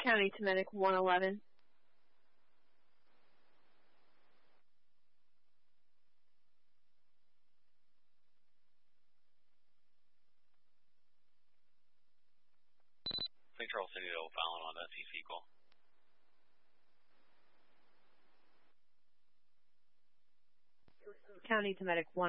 County to Medic 111. St. Charles City to Fallon on that CC call. County to Medic 1.